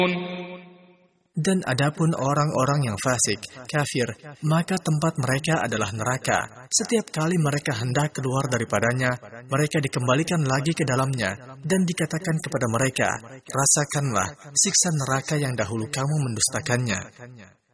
Dan adapun orang-orang yang fasik, kafir, maka tempat mereka adalah neraka. Setiap kali mereka hendak keluar daripadanya, mereka dikembalikan lagi ke dalamnya, dan dikatakan kepada mereka, rasakanlah siksa neraka yang dahulu kamu mendustakannya.